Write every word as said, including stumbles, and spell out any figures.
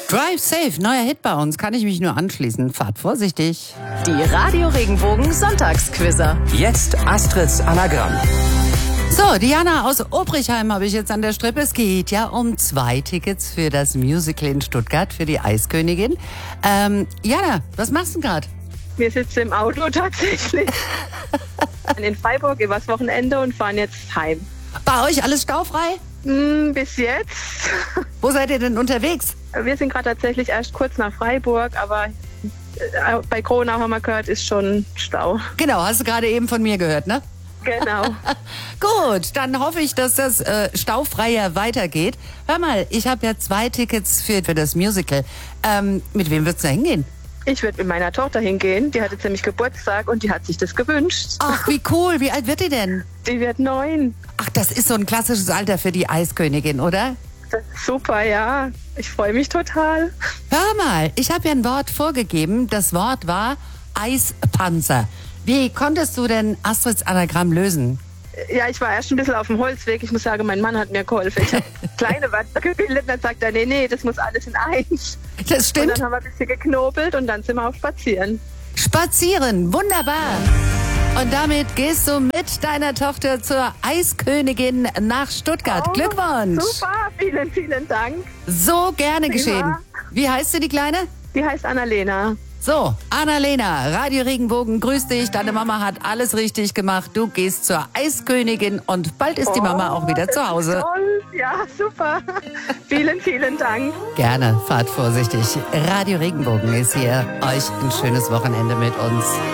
Drive Safe, neuer Hit bei uns, kann ich mich nur anschließen. Fahrt vorsichtig. Die Radio Regenbogen Sonntagsquizzer. Jetzt Astrids Anagramm. So, Diana aus Obrichheim habe ich jetzt an der Strippe. Es geht ja um zwei Tickets für das Musical in Stuttgart für die Eiskönigin. Ähm, Jana, was machst du gerade? Wir sitzen im Auto tatsächlich in Freiburg übers Wochenende und fahren jetzt heim. Bei euch alles staufrei? Hm, bis jetzt. Wo seid ihr denn unterwegs? Wir sind gerade tatsächlich erst kurz nach Freiburg, aber äh, bei Kronau haben wir gehört, ist schon Stau. Genau, hast du gerade eben von mir gehört, ne? Genau. Gut, dann hoffe ich, dass das äh, staufreier weitergeht. Hör mal, ich habe ja zwei Tickets für, für das Musical. Ähm, mit wem wird's da hingehen? Ich würde mit meiner Tochter hingehen. Die hatte ziemlich Geburtstag und die hat sich das gewünscht. Ach, wie cool. Wie alt wird die denn? Die wird neun. Ach, das ist so ein klassisches Alter für die Eiskönigin, oder? Das ist super, ja. Ich freue mich total. Hör mal, ich habe ja ein Wort vorgegeben. Das Wort war Eispanzer. Wie konntest du denn Astrids Anagramm lösen? Ja, ich war erst ein bisschen auf dem Holzweg. Ich muss sagen, mein Mann hat mir geholfen. Ich habe kleine Wörter gebildet und dann sagt er, nee, nee, das muss alles in eins. Das Und stimmt. dann haben wir ein bisschen geknobelt und dann sind wir auf Spazieren. Spazieren, wunderbar. Und damit gehst du mit deiner Tochter zur Eiskönigin nach Stuttgart. Oh, Glückwunsch. Super, vielen, vielen Dank. So gerne Prima. geschehen. Wie heißt sie, die Kleine? Die heißt Annalena. So, Annalena, Radio Regenbogen, grüß dich. Deine Mama hat alles richtig gemacht. Du gehst zur Eiskönigin und bald ist die Mama auch wieder zu Hause. Toll, ja, super. Vielen, vielen Dank. Gerne, fahrt vorsichtig. Radio Regenbogen ist hier. Euch ein schönes Wochenende mit uns.